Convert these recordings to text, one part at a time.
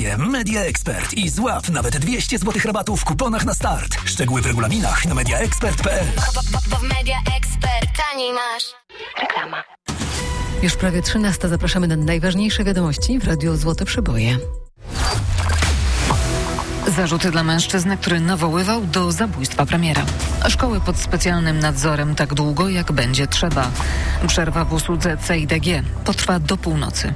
akcję Media Expert i złap nawet 200 zł rabatu w kuponach na start. Szczegóły w regulaminach na mediaexpert.pl. Bo w Media Expert taniej masz. Reklama. Już prawie 13. Zapraszamy na najważniejsze wiadomości w Radiu Złote Przeboje. Zarzuty dla mężczyzny, który nawoływał do zabójstwa premiera. Szkoły pod specjalnym nadzorem tak długo, jak będzie trzeba. Przerwa w usłudze CIDG potrwa do północy.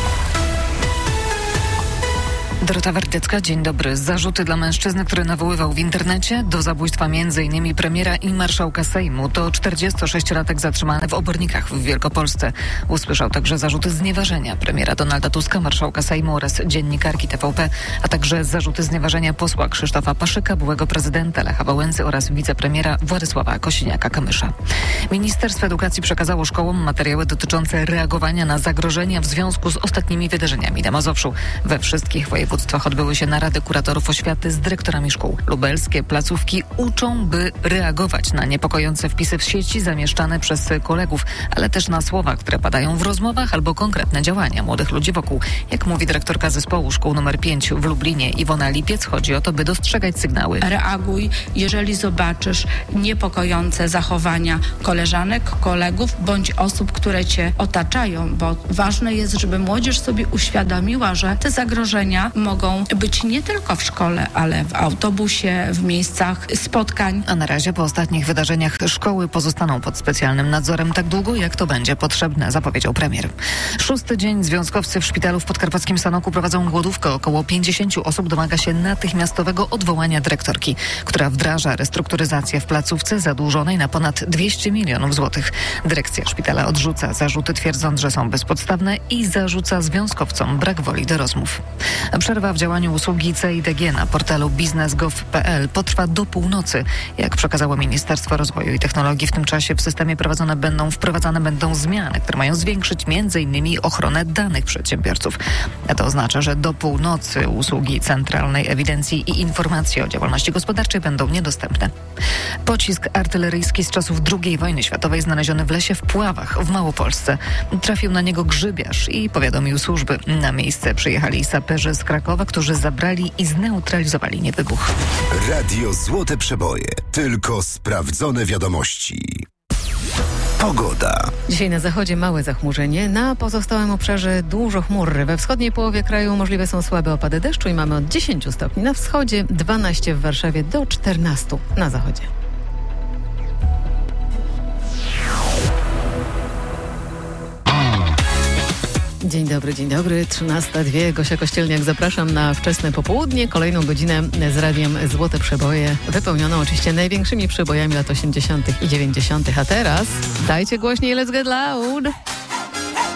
Dorota Werdycka, dzień dobry. Zarzuty dla mężczyzny, który nawoływał w internecie do zabójstwa m.in. premiera i marszałka Sejmu. To 46-latek zatrzymany w Obornikach w Wielkopolsce. Usłyszał także zarzuty znieważenia premiera Donalda Tuska, marszałka Sejmu oraz dziennikarki TVP, a także zarzuty znieważenia posła Krzysztofa Paszyka, byłego prezydenta Lecha Wałęsy oraz wicepremiera Władysława Kosiniaka-Kamysza. Ministerstwo Edukacji przekazało szkołom materiały dotyczące reagowania na zagrożenia w związku z ostatnimi wydarzeniami na Mazowszu. We wszystkich województwach odbyły się narady kuratorów oświaty z dyrektorami szkół. Lubelskie placówki uczą, by reagować na niepokojące wpisy w sieci zamieszczane przez kolegów, ale też na słowa, które padają w rozmowach albo konkretne działania młodych ludzi wokół. Jak mówi dyrektorka zespołu szkół nr 5 w Lublinie Iwona Lipiec, chodzi o to, by dostrzegać sygnały. Reaguj, jeżeli zobaczysz niepokojące zachowania koleżanek, kolegów bądź osób, które cię otaczają, bo ważne jest, żeby młodzież sobie uświadomiła, że te zagrożenia mogą być nie tylko w szkole, ale w autobusie, w miejscach spotkań. A na razie po ostatnich wydarzeniach szkoły pozostaną pod specjalnym nadzorem tak długo, jak to będzie potrzebne, zapowiedział premier. 6. dzień związkowcy w szpitalu w podkarpackim Sanoku prowadzą głodówkę. Około 50 osób domaga się natychmiastowego odwołania dyrektorki, która wdraża restrukturyzację w placówce zadłużonej na ponad 200 milionów złotych. Dyrekcja szpitala odrzuca zarzuty, twierdząc, że są bezpodstawne i zarzuca związkowcom brak woli do rozmów. Przerwa w działaniu usługi CIDG na portalu biznes.gov.pl potrwa do północy. Jak przekazało Ministerstwo Rozwoju i Technologii, w tym czasie w systemie wprowadzane będą zmiany, które mają zwiększyć m.in. ochronę danych przedsiębiorców. A to oznacza, że do północy usługi Centralnej Ewidencji i Informacji o Działalności Gospodarczej będą niedostępne. Pocisk artyleryjski z czasów II wojny światowej znaleziony w lesie w Puławach w Małopolsce. Trafił na niego grzybiarz i powiadomił służby. Na miejsce przyjechali saperzy z Krakowa, którzy zabrali i zneutralizowali niewybuch. Radio Złote Przeboje. Tylko sprawdzone wiadomości. Pogoda. Dzisiaj na zachodzie małe zachmurzenie, na pozostałym obszarze dużo chmur. We wschodniej połowie kraju możliwe są słabe opady deszczu i mamy od 10 stopni na wschodzie, 12 w Warszawie do 14 na zachodzie. Dzień dobry, 13:02. Gosia Kościelniak, zapraszam na wczesne popołudnie. Kolejną godzinę z Radiem Złote Przeboje, wypełnioną oczywiście największymi przebojami lat 80. i 90. A teraz dajcie głośniej, let's get loud!